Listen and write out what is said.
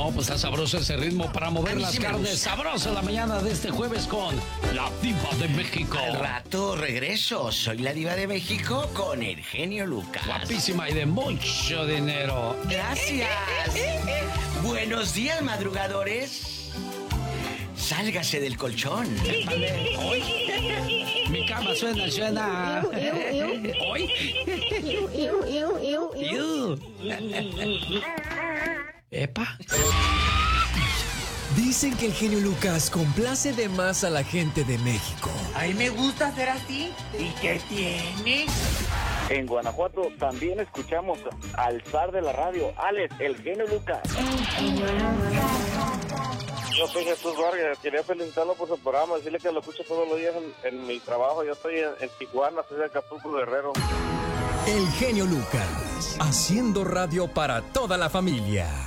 No, pues está sabroso ese ritmo para mover las carnes. Sabrosa la mañana de este jueves con la Diva de México. Al rato regreso. Soy la Diva de México con el genio Lucas. Guapísima y de mucho dinero. Gracias. Buenos días, madrugadores. Sálgase del colchón. Hoy. Mi cama suena. Hoy. Epa. Dicen que el genio Lucas complace de más a la gente de México. A mí me gusta ser así. ¿Y qué tiene? En Guanajuato también escuchamos al zar de la radio, Alex, el genio Lucas. Yo soy Jesús Vargas, quería felicitarlo por su programa, decirle que lo escucho todos los días en mi trabajo. Yo estoy en Tijuana, soy de Acapulco, Guerrero. El genio Lucas, haciendo radio para toda la familia.